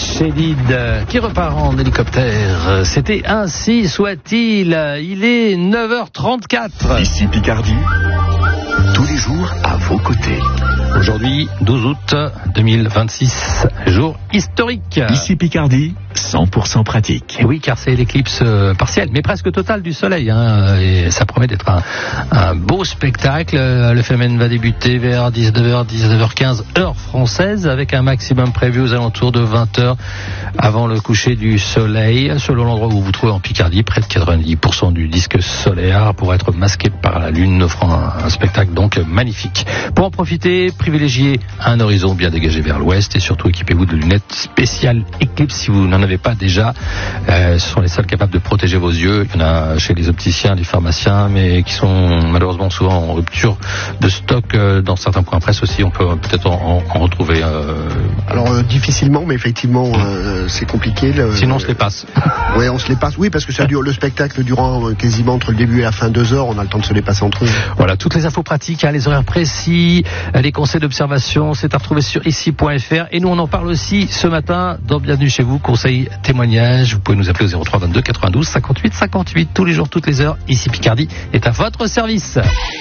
Chédid qui repart en hélicoptère. C'était ainsi soit-il. Il est 9h34. Ici Picardie, tous les jours à vos côtés. Aujourd'hui, 12 août 2026, jour historique. Ici Picardie, 100% pratique. Et oui, car c'est l'éclipse partielle, mais presque totale du soleil. Et ça promet d'être un beau spectacle. Le phénomène va débuter vers 19h, 19h15, heure française, avec un maximum prévu aux alentours de 20h avant le coucher du soleil. Selon l'endroit où vous vous trouvez en Picardie, près de 90% du disque solaire pourra être masqué par la lune, offrant un spectacle donc magnifique. Pour en profiter, privilégiez un horizon bien dégagé vers l'ouest et surtout équipez-vous de lunettes spéciales Eclipse si vous n'en avez pas déjà. Ce sont les seules capables de protéger vos yeux. Il y en a chez les opticiens, les pharmaciens, mais qui sont malheureusement souvent en rupture de stock dans certains points presse aussi. On peut peut-être en retrouver. Alors difficilement, mais effectivement c'est compliqué. Sinon on se les passe. Oui, on se les passe. Oui, parce que ça dure le spectacle durant quasiment entre le début et la fin 2 heures. On a le temps de se les passer entre eux. Voilà, toutes les infos pratiques, les horaires précis, les conseils d'observation, c'est à retrouver sur ici.fr. Et nous, on en parle aussi ce matin dans Bienvenue chez vous, conseils, témoignages. Vous pouvez nous appeler au 03 22 92 58 58 tous les jours, toutes les heures. Ici Picardie est à votre service.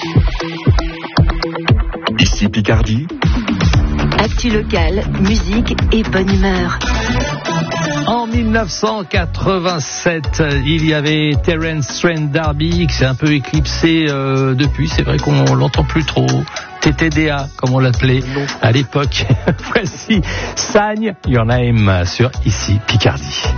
Ici Picardie. Actu locale, musique et bonne humeur. En 1987, il y avait Terence Trent D'Arby qui s'est un peu éclipsé depuis. C'est vrai qu'on l'entend plus trop. TTDA, comme on l'appelait à l'époque. Voici Sign Your Name sur Ici Picardie.